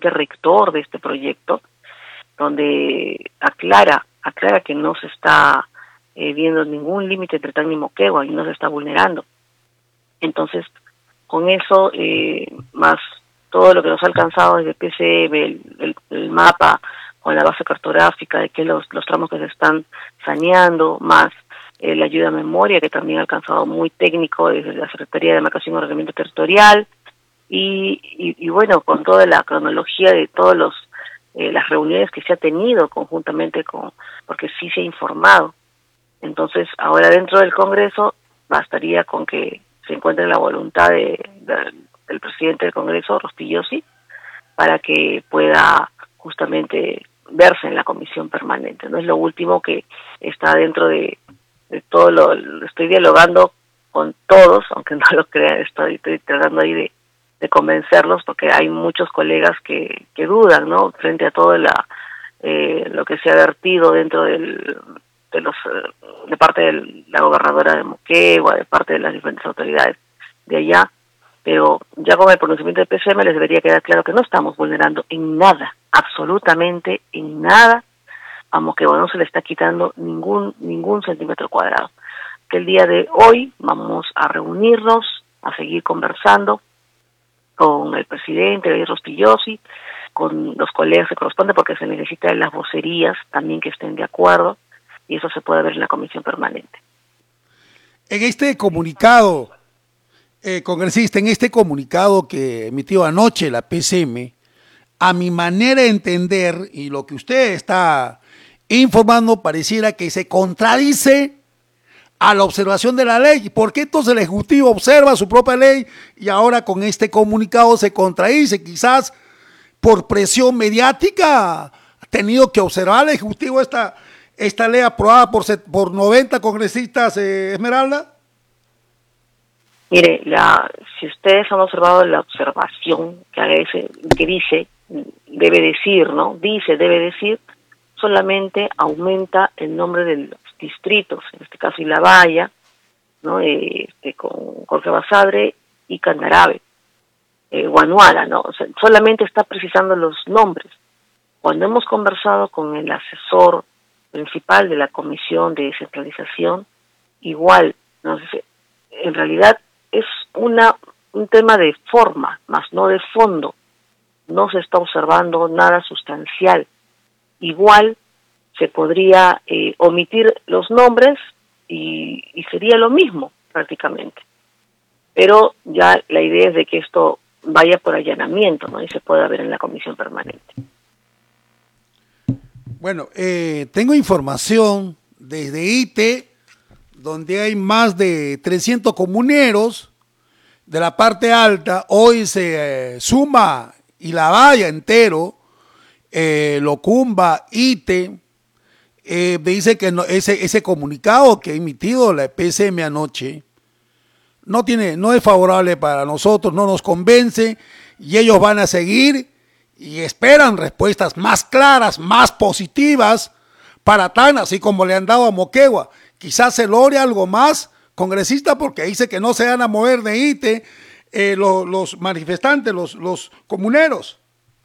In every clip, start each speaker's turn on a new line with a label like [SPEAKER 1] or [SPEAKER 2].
[SPEAKER 1] presidente rector de este proyecto, donde aclara que no se está viendo ningún límite entre Tacna y Moquegua y no se está vulnerando. Entonces, con eso, más todo lo que nos ha alcanzado desde PCM, el mapa con la base cartográfica de que los tramos que se están saneando, más la ayuda a memoria, que también ha alcanzado muy técnico desde la Secretaría de Demarcación y Ordenamiento Territorial, y bueno, con toda la cronología de todos las reuniones que se ha tenido conjuntamente porque sí se ha informado. Entonces, ahora dentro del Congreso bastaría con que se encuentre la voluntad del presidente del Congreso, Rospigliosi, para que pueda justamente verse en la comisión permanente. No es lo último que está dentro de todo lo estoy dialogando con todos, aunque no lo crean, estoy tratando ahí de convencerlos, porque hay muchos colegas que dudan, ¿no?, frente a todo lo que se ha vertido dentro de parte de la gobernadora de Moquegua, de parte de las diferentes autoridades de allá, pero ya con el pronunciamiento del PCM les debería quedar claro que no estamos vulnerando en nada, absolutamente en nada, a Moquegua no se le está quitando ningún centímetro cuadrado. Que el día de hoy vamos a reunirnos, a seguir conversando con el presidente, David Rospigliosi, con los colegas que corresponden, porque se necesitan las vocerías también que estén de acuerdo, y eso se puede ver en la comisión permanente.
[SPEAKER 2] En este comunicado, congresista, en este comunicado que emitió anoche la PCM, a mi manera de entender, y lo que usted está informando, pareciera que se contradice a la observación de la ley. ¿Por qué entonces el Ejecutivo observa su propia ley y ahora con este comunicado se contradice? Quizás por presión mediática ha tenido que observar el Ejecutivo esta ley aprobada por 90 congresistas, Esmeralda.
[SPEAKER 1] Mire, si ustedes han observado la observación que dice, debe decir, ¿no? Debe decir, solamente aumenta el nombre de los distritos, en este caso Ilabaya, ¿no?, con Jorge Basadre y Candarave, Guanuara, ¿no? O sea, solamente está precisando los nombres. Cuando hemos conversado con el asesor principal de la Comisión de Descentralización, igual, ¿no? En realidad es un tema de forma, más no de fondo. No se está observando nada sustancial. Igual se podría omitir los nombres y sería lo mismo prácticamente. Pero ya la idea es de que esto vaya por allanamiento, ¿no?, y se pueda ver en la comisión permanente.
[SPEAKER 2] Bueno, tengo información desde ITE, donde hay más de 300 comuneros de la parte alta. Hoy se suma Ilabaya entero, Locumba, ITE. Dice que ese comunicado que ha emitido la PCM anoche no es favorable para nosotros, no nos convence, y ellos van a seguir y esperan respuestas más claras, más positivas para Tacna, así como le han dado a Moquegua. Quizás se logre algo más, congresista, porque dice que no se van a mover de ITE los manifestantes, los comuneros.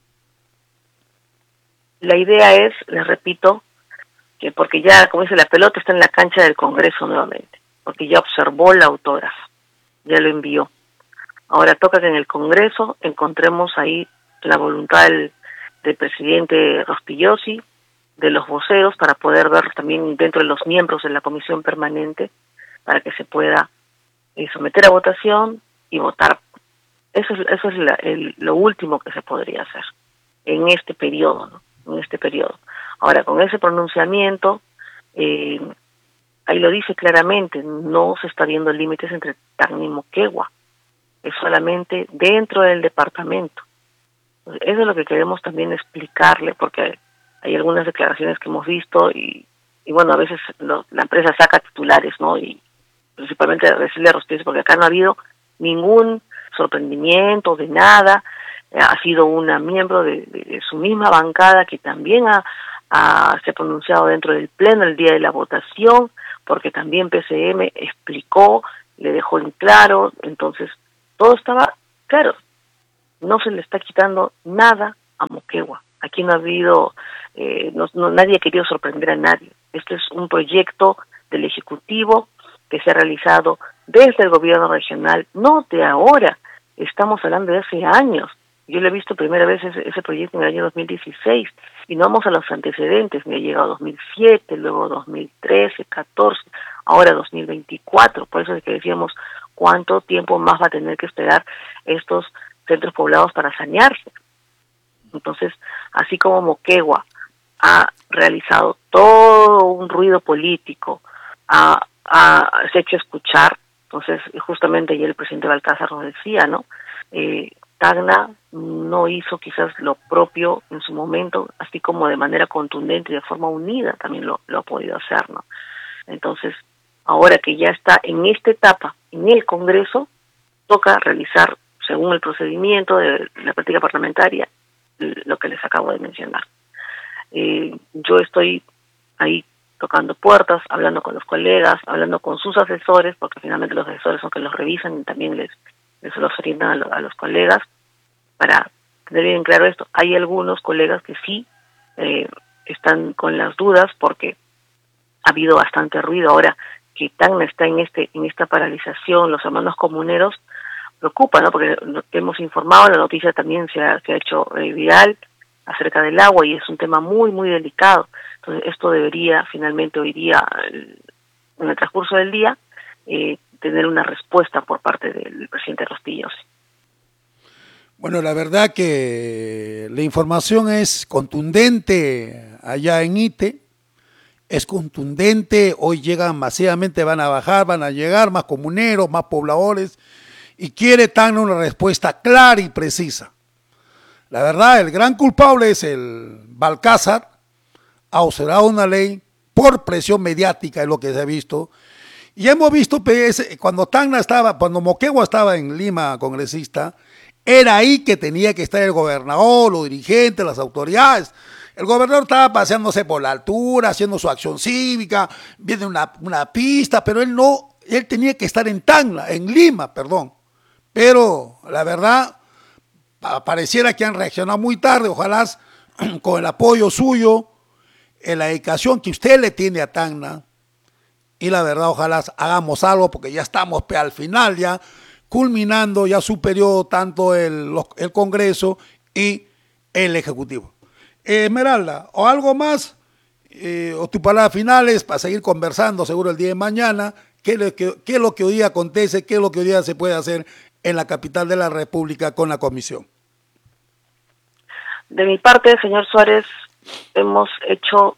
[SPEAKER 1] La idea es, les repito, que porque ya, como dice, la pelota está en la cancha del Congreso nuevamente, porque ya observó la autógrafa, ya lo envió. Ahora toca que en el Congreso encontremos ahí la voluntad del presidente Rospigliosi, de los voceros, para poder ver también dentro de los miembros de la comisión permanente, para que se pueda someter a votación y votar. Eso es lo último que se podría hacer en este periodo, ¿no?, en este periodo. Ahora, con ese pronunciamiento, ahí lo dice claramente, no se está viendo límites entre Tacna y Moquegua, es solamente dentro del departamento. Eso es lo que queremos también explicarle, porque hay algunas declaraciones que hemos visto y bueno, a veces la empresa saca titulares, ¿no?, y principalmente decirle a Rospigliosi, porque acá no ha habido ningún sorprendimiento de nada. Ha sido una miembro de su misma bancada que también se ha pronunciado dentro del pleno el día de la votación, porque también PCM explicó, le dejó en claro. Entonces todo estaba claro, no se le está quitando nada a Moquegua. Aquí no ha habido, nadie ha querido sorprender a nadie. Este es un proyecto del Ejecutivo que se ha realizado desde el gobierno regional, no de ahora, estamos hablando de hace años. Yo lo he visto primera vez ese proyecto en el año 2016, y no vamos a los antecedentes, me ha llegado 2007, luego 2013, 14, ahora 2024, por eso es que decíamos cuánto tiempo más va a tener que esperar estos centros poblados para sanearse. Entonces, así como Moquegua ha realizado todo un ruido político, se ha hecho escuchar, entonces justamente ayer el presidente Balcázar nos decía, ¿no? Tacna no hizo quizás lo propio en su momento, así como de manera contundente y de forma unida también lo ha podido hacer, ¿no? Entonces, ahora que ya está en esta etapa, en el Congreso, toca realizar, según el procedimiento de la práctica parlamentaria, lo que les acabo de mencionar. Yo estoy ahí tocando puertas, hablando con los colegas, hablando con sus asesores, porque finalmente los asesores son que los revisan y también les los orientan a los colegas, para tener bien claro esto. Hay algunos colegas que sí están con las dudas porque ha habido bastante ruido. Ahora que Tacna está en esta paralización, los hermanos comuneros preocupa, ¿no? Porque hemos informado, la noticia también se ha hecho viral acerca del agua y es un tema muy, muy delicado. Entonces, esto debería finalmente hoy día, en el transcurso del día, tener una respuesta por parte del presidente Rostillos.
[SPEAKER 2] Bueno, la verdad que la información es contundente allá en Ite, es contundente, hoy llegan masivamente, van a bajar, van a llegar más comuneros, más pobladores, y quiere Tacna una respuesta clara y precisa. La verdad, el gran culpable es el Balcázar, ha observado una ley por presión mediática, es lo que se ha visto, y hemos visto cuando cuando Moquegua estaba en Lima congresista, era ahí que tenía que estar el gobernador, los dirigentes, las autoridades. El gobernador estaba paseándose por la altura, haciendo su acción cívica, viendo una pista, pero él tenía que estar en Tacna, en Lima, perdón. Pero la verdad, pareciera que han reaccionado muy tarde, ojalá con el apoyo suyo, en la dedicación que usted le tiene a Tacna, y la verdad, ojalá hagamos algo, porque ya estamos al final, ya culminando ya su periodo, tanto el Congreso y el Ejecutivo. Esmeralda, o algo más, o tus palabras finales para seguir conversando seguro el día de mañana, qué es lo que hoy día acontece, qué es lo que hoy día se puede hacer en la capital de la República con la comisión.
[SPEAKER 1] De mi parte, señor Suárez, hemos hecho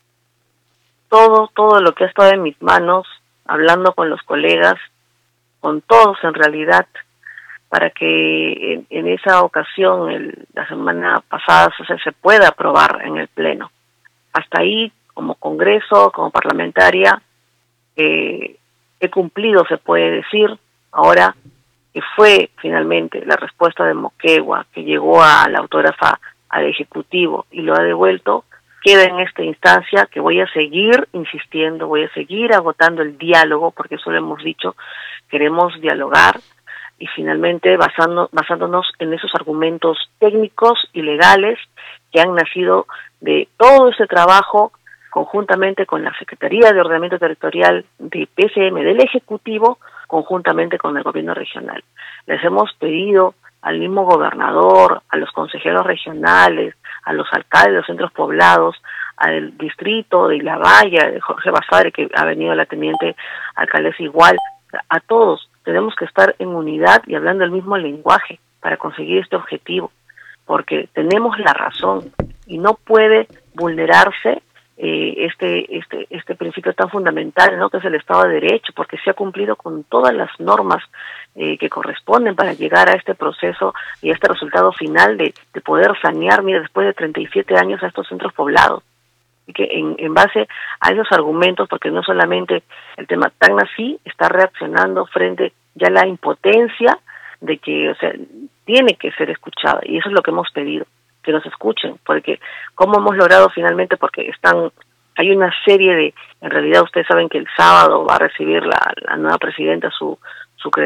[SPEAKER 1] todo lo que ha estado en mis manos, hablando con los colegas, con todos en realidad, para que en esa ocasión, la semana pasada, se pueda aprobar en el Pleno. Hasta ahí, como Congreso, como parlamentaria, he cumplido, se puede decir. Ahora que fue finalmente la respuesta de Moquegua, que llegó a la autógrafa al Ejecutivo y lo ha devuelto, queda en esta instancia que voy a seguir insistiendo, voy a seguir agotando el diálogo, porque eso lo hemos dicho, queremos dialogar y finalmente basándonos en esos argumentos técnicos y legales que han nacido de todo ese trabajo conjuntamente con la Secretaría de Ordenamiento Territorial de PCM del Ejecutivo, conjuntamente con el gobierno regional. Les hemos pedido al mismo gobernador, a los consejeros regionales, a los alcaldes de los centros poblados, al distrito de La Valla, de Jorge Basadre, que ha venido la teniente alcaldesa igual, a todos tenemos que estar en unidad y hablando el mismo lenguaje para conseguir este objetivo, porque tenemos la razón y no puede vulnerarse este principio tan fundamental, ¿no?, que es el Estado de Derecho, porque se ha cumplido con todas las normas que corresponden para llegar a este proceso y a este resultado final de poder sanear, mira, después de 37 años a estos centros poblados. Y que en base a esos argumentos, porque no solamente el tema, Tacna sí está reaccionando frente ya a la impotencia de que, o sea, tiene que ser escuchada, y eso es lo que hemos pedido, que nos escuchen, porque cómo hemos logrado finalmente, porque hay una serie en realidad ustedes saben que el sábado va a recibir la nueva presidenta su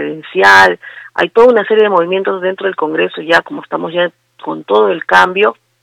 [SPEAKER 1] credencial, hay toda una serie de movimientos dentro del Congreso ya, como estamos ya con todo el cambio,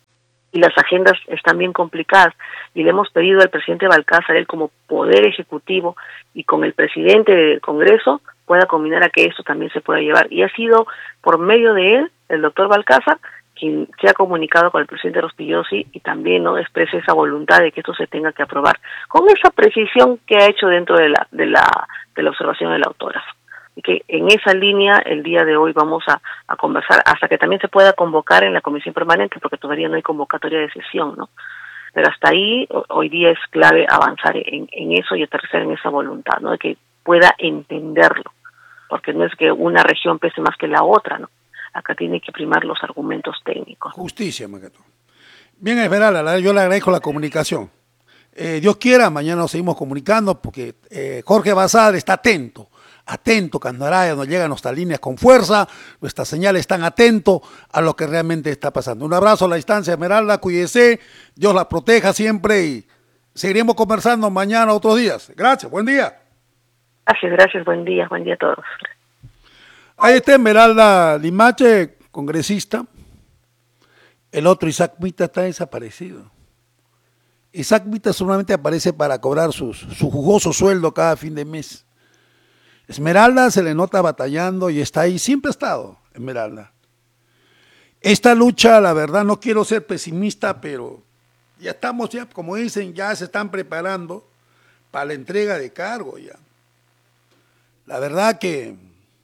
[SPEAKER 1] y las agendas están bien complicadas, y le hemos pedido al presidente Balcázar, él como poder ejecutivo y con el presidente del Congreso, pueda combinar a que esto también se pueda llevar. Y ha sido por medio de él, el doctor Balcázar, quien se ha comunicado con el presidente Rospigliosi y también no expresa esa voluntad de que esto se tenga que aprobar, con esa precisión que ha hecho dentro de la observación del autógrafo. Y que en esa línea el día de hoy vamos a conversar hasta que también se pueda convocar en la comisión permanente, porque todavía no hay convocatoria de sesión, ¿no? Pero hasta ahí hoy día es clave avanzar en eso y aterrizar en esa voluntad, ¿no? De que pueda entenderlo, porque no es que una región pese más que la otra, ¿no? Acá tiene que primar los argumentos técnicos.
[SPEAKER 2] Justicia, más que todo. Bien, Esmeralda, yo le agradezco la comunicación. Dios quiera, mañana nos seguimos comunicando porque Jorge Basadre está atento Candaraya, nos llegan nuestras líneas con fuerza, nuestras señales están atentos a lo que realmente está pasando. Un abrazo a la distancia, Esmeralda, cuídese, Dios la proteja siempre y seguiremos conversando mañana otros días. Gracias, buen día.
[SPEAKER 1] Gracias, buen día a todos.
[SPEAKER 2] Ahí está Esmeralda Limache, congresista. El otro Isaac Mita está desaparecido. Isaac Mita solamente aparece para cobrar su jugoso sueldo cada fin de mes. Esmeralda se le nota batallando y está ahí, siempre ha estado Esmeralda. Esta lucha, la verdad, no quiero ser pesimista, pero ya estamos, como dicen, ya se están preparando para la entrega de cargo ya. La verdad que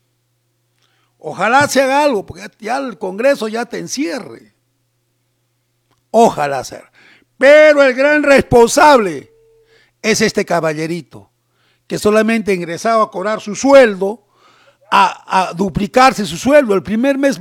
[SPEAKER 2] ojalá se haga algo, porque ya el Congreso ya te encierre. Ojalá sea. Pero el gran responsable es este caballerito, que solamente ingresaba a cobrar su sueldo, a duplicarse su sueldo. El primer mes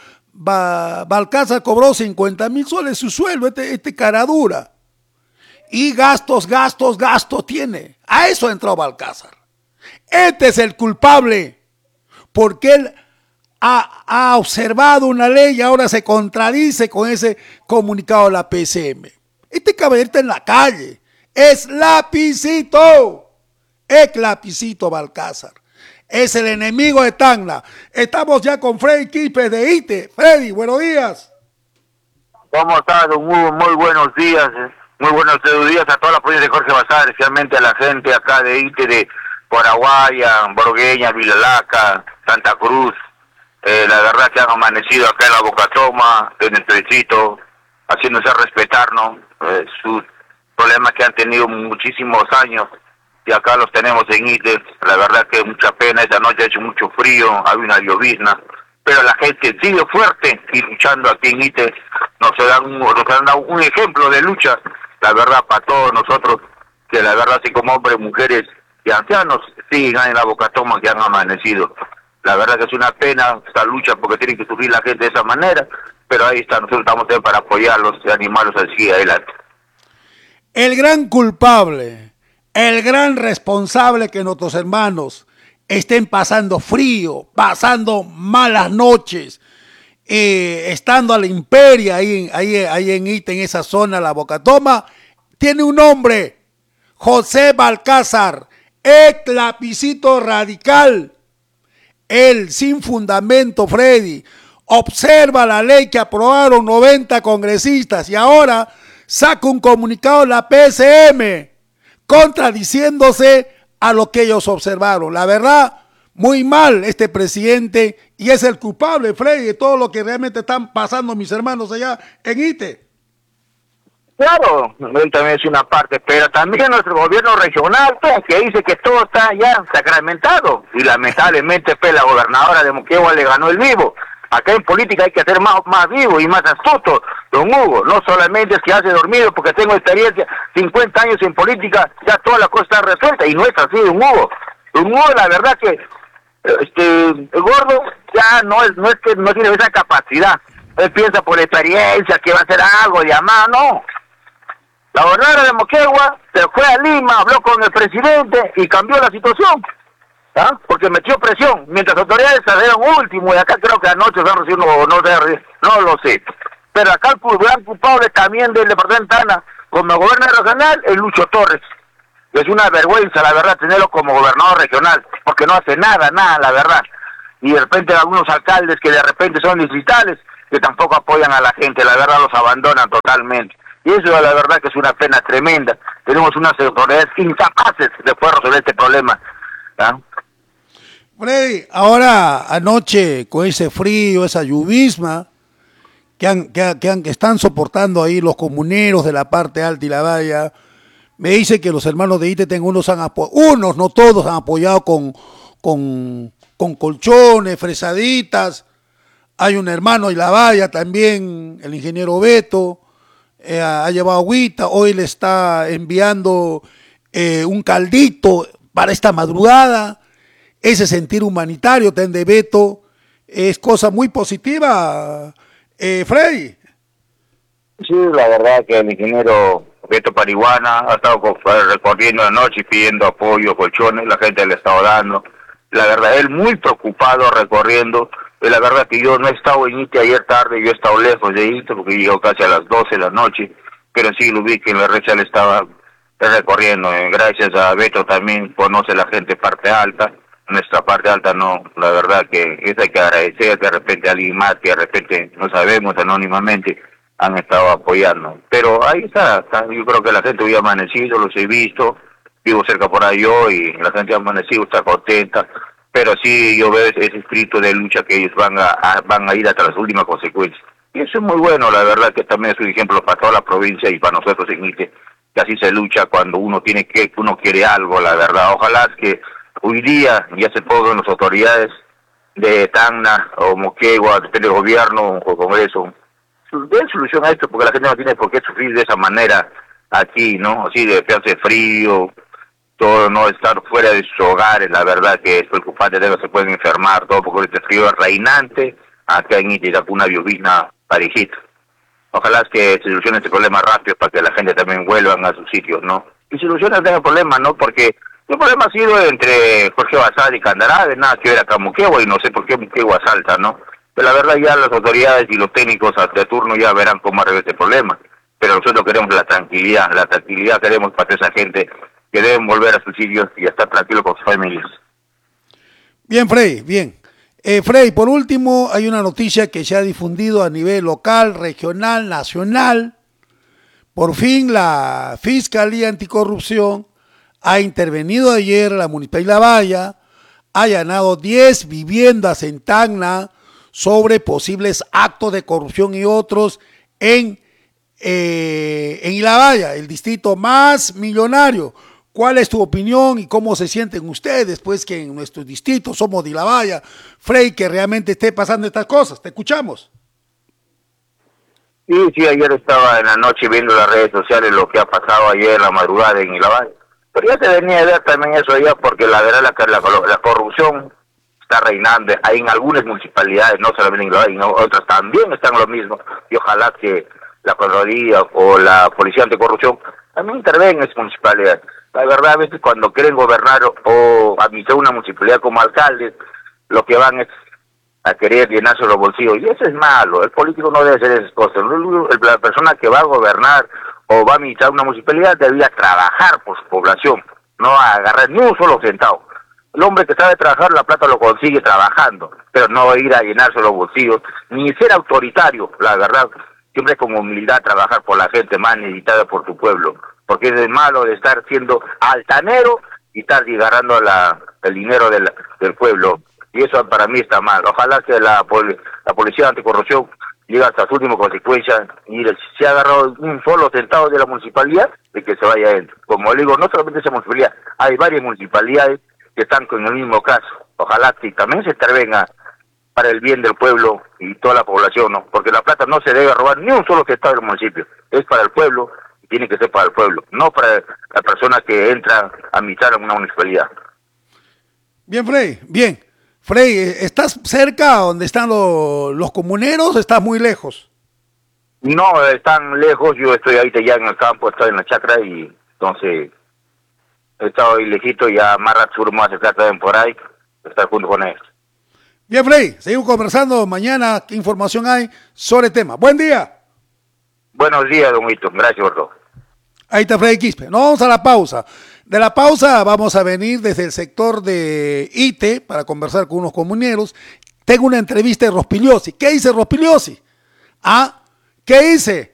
[SPEAKER 2] Balcázar cobró 50,000 soles su sueldo, este cara dura. Y gastos tiene. A eso entró Balcázar. Este es el culpable, porque él ha observado una ley y ahora se contradice con ese comunicado de la PCM. Este caballero en la calle, es lapicito Balcázar, es el enemigo de Tacna. Estamos ya con Freddy Quispe de ITE. Freddy, buenos días.
[SPEAKER 3] ¿Cómo estás, don Hugo? Muy buenos días. Muy buenos días a toda la provincia de Jorge Basadre, especialmente a la gente acá de ITE, de Paraguaya, Borgueña, Vilalaca, Santa Cruz. La verdad que han amanecido acá en la Bocatoma, en el Trecito, haciéndose respetarnos sus problemas que han tenido muchísimos años, y acá los tenemos en ITE. La verdad que mucha pena, esa noche ha hecho mucho frío, había una llovizna, pero la gente sigue fuerte y luchando aquí en ITE. Nos han dado un ejemplo de lucha, la verdad, para todos nosotros, que la verdad, así como hombres, mujeres y ancianos, siguen en la Bocatoma, que han amanecido. La verdad que es una pena esta lucha, porque tiene que sufrir la gente de esa manera, pero ahí está, nosotros estamos ahí para apoyarlos y animarlos a seguir adelante.
[SPEAKER 2] El gran culpable, el gran responsable que nuestros hermanos estén pasando frío, pasando malas noches, estando a la imperia ahí en ITE, en esa zona, la Bocatoma, tiene un nombre: José Balcázar, ex lapicito radical. Él, sin fundamento, Freddy, observa la ley que aprobaron 90 congresistas y ahora saca un comunicado de la PCM contradiciéndose a lo que ellos observaron. La verdad, muy mal este presidente, y es el culpable, Freddy, de todo lo que realmente están pasando mis hermanos allá en ITE.
[SPEAKER 3] Claro, él también es una parte, pero también nuestro gobierno regional, que dice que todo está ya sacramentado, y lamentablemente la gobernadora de Moquegua le ganó el vivo. Acá en política hay que ser más vivo y más astuto, don Hugo. No solamente es que hace dormido, porque tengo experiencia, 50 años en política, ya toda la cosa está resuelta, y no es así, don Hugo. Don Hugo, la verdad que el gordo ya no es que no tiene esa capacidad. Él piensa por experiencia que va a hacer algo, llamar, no. La gobernadora de Moquegua se fue a Lima, habló con el presidente y cambió la situación, ¿ah? Porque metió presión, mientras las autoridades salieron último, y acá creo que anoche se han recibido, no lo sé. Pero acá el gran culpable también del departamento de Tacna, como gobernador regional, es Lucho Torres. Es una vergüenza, la verdad, tenerlo como gobernador regional, porque no hace nada, la verdad. Y de repente algunos alcaldes que de repente son distritales, que tampoco apoyan a la gente, la verdad los abandonan totalmente. Y eso la verdad que es una pena tremenda. Tenemos unas autoridades incapaces de poder resolver este problema. ¿Ah?
[SPEAKER 2] Freddy, ahora anoche con ese frío, esa lluvisma que están soportando ahí los comuneros de la parte alta y la valla, me dice que los hermanos de Íteten, unos, no todos, han apoyado con colchones, fresaditas. Hay un hermano y la valla también, el ingeniero Beto, ha llevado agüita, hoy le está enviando un caldito para esta madrugada. Ese sentir humanitario también de Beto es cosa muy positiva, Freddy.
[SPEAKER 3] Sí, la verdad que el ingeniero Beto Parihuana ha estado recorriendo la noche pidiendo apoyo, colchones, la gente le ha estado dando. La verdad, él muy preocupado recorriendo. La verdad que yo no he estado en Ite ayer tarde, yo he estado lejos de Ite porque llegó casi a las 12 de la noche, pero sí lo vi que en la red le estaba recorriendo. Gracias a Beto también conoce la gente parte alta, nuestra parte alta no, la verdad que eso hay que agradecer, que de repente alguien más que de repente no sabemos anónimamente han estado apoyando. Pero ahí está, yo creo que la gente hoy ha amanecido, los he visto, vivo cerca por ahí yo y la gente ha amanecido, está contenta. Pero sí yo veo ese espíritu de lucha que ellos van a ir hasta las últimas consecuencias. Y eso es muy bueno, la verdad que también es un ejemplo para toda la provincia y para nosotros en Ite, que así se lucha cuando uno quiere algo, la verdad. Ojalá que hoy día ya se pongan las autoridades de Tacna o Moquegua, depende del gobierno o Congreso, den solución a esto porque la gente no tiene por qué sufrir de esa manera aquí, ¿no? Así de pegarse frío, todo, no estar fuera de sus hogares, la verdad que es preocupante, se pueden enfermar, todo, porque este frío es reinante, acá en Ite, una llovizna parejita. Ojalá que se solucione este problema rápido para que la gente también vuelvan a sus sitios, ¿no? Y solucione el problema, ¿no? Porque el problema ha sido entre Jorge Basal y Candarave, nada que ver acá en Moquegua, y no sé por qué Moquegua salta, ¿no? Pero la verdad ya las autoridades y los técnicos de turno ya verán cómo arreglar este problema. Pero nosotros queremos la tranquilidad queremos para esa gente que deben volver a sus sitios y estar tranquilos con sus familias.
[SPEAKER 2] Bien, Frey, bien. Frey, por último, hay una noticia que se ha difundido a nivel local, regional, nacional. Por fin la Fiscalía Anticorrupción ha intervenido ayer, la Municipalidad de La Valla, ha allanado 10 viviendas en Tacna sobre posibles actos de corrupción y otros en La Valla, el distrito más millonario. ¿Cuál es tu opinión y cómo se sienten ustedes, pues, que en nuestro distrito somos de La Valla, Frey, que realmente esté pasando estas cosas? Te escuchamos.
[SPEAKER 3] Sí, ayer estaba en la noche viendo las redes sociales lo que ha pasado ayer en la madrugada en La Valla. Pero ya se venía a ver también eso allá, porque la verdad la corrupción está reinando. Hay en algunas municipalidades, no solamente en La Valla, en otras también están lo mismo. Y ojalá que la Contraloría o la Policía Anticorrupción también intervengan en esas municipalidades. La verdad, a veces cuando quieren gobernar o administrar una municipalidad como alcaldes, lo que van es a querer llenarse los bolsillos. Y eso es malo. El político no debe hacer esas cosas. La persona que va a gobernar o va a administrar una municipalidad debería trabajar por su población, no agarrar ni un solo centavo. El hombre que sabe trabajar, la plata lo consigue trabajando, pero no ir a llenarse los bolsillos, ni ser autoritario, la verdad. Siempre con humildad trabajar por la gente más necesitada por tu pueblo. Porque es malo de estar siendo altanero y estar agarrando el dinero del pueblo. Y eso para mí está mal. Ojalá que la Policía Anticorrupción llegue hasta su última consecuencia y si ha agarrado un solo centavo de la municipalidad, de que se vaya adentro. Como le digo, no solamente esa municipalidad, hay varias municipalidades que están con el mismo caso. Ojalá que también se intervenga para el bien del pueblo y toda la población, ¿no? Porque la plata no se debe robar ni un solo centavo del municipio. Es para el pueblo. Tiene que ser para el pueblo, no para la persona que entra a administrar en una municipalidad.
[SPEAKER 2] Bien, Frey, bien. Frey, ¿estás cerca donde están los comuneros o estás muy lejos?
[SPEAKER 3] No, están lejos, yo estoy ahorita ya en el campo, estoy en la chacra y entonces he estado ahí lejito, ya más rato más se trata por ahí, estar junto con ellos.
[SPEAKER 2] Bien, Frey, seguimos conversando mañana, ¿qué información hay sobre el tema? Buen día.
[SPEAKER 3] Buenos días, don Hito, gracias por todo.
[SPEAKER 2] Ahí está Freddy Quispe. No, vamos a la pausa. De la pausa vamos a venir desde el sector de Ite para conversar con unos comuneros. Tengo una entrevista de Rospigliosi. ¿Qué dice Rospigliosi? ¿Ah? ¿Qué hice?